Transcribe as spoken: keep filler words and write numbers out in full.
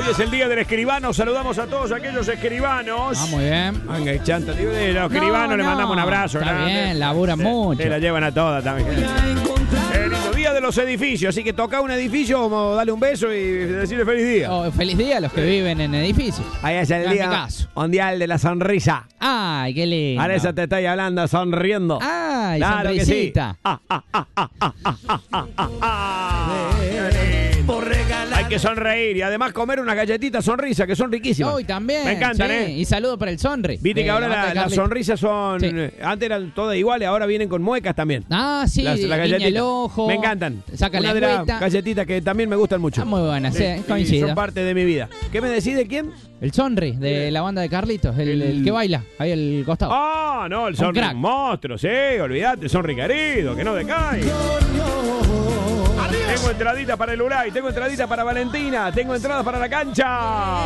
Hoy es el día del escribano. Saludamos a todos aquellos escribanos. Ah, muy bien. Venga, chanta, tío, de los No, escribanos le no. mandamos un abrazo. Está grande. bien, laburan Se- mucho. Se la llevan a todas también. El lindo día de los edificios, así que toca un edificio, como darle un beso y decirle feliz día. Oh, feliz día a los que viven en edificios. Ahí es el En mi día caso. mundial de la sonrisa. Ay, qué lindo. Ahora eso te estoy hablando sonriendo. Ay, Claro que sí. sonrisita. Ah, ah, ah, ah, ah, ah, ah, ah, ah. Qué lindo. Hay que sonreír y además comer unas galletitas sonrisa que son riquísimas. Hoy también. Me encantan, sí. ¿eh? Y saludo para el Sonri. Viste de que ahora banda la- de las Carlitos. sonrisas son... Sí. eh, Antes eran todas iguales, ahora vienen con muecas también. Ah, sí. Las, las guiña galletitas. el ojo. Me encantan. Saca Una la de las lengüita. galletitas que también me gustan mucho. Ah, muy buenas, sí, y coincido. son parte de mi vida. ¿Qué me decide quién? El Sonri de la banda de Carlitos, el, El- el que baila ahí al costado. Ah, no, el Un Sonri crack. un monstruo, sí, olvídate, Sonri querido, que no decae. Tengo entradita para el Uray, tengo entradita para Valentina, tengo entradas para la cancha.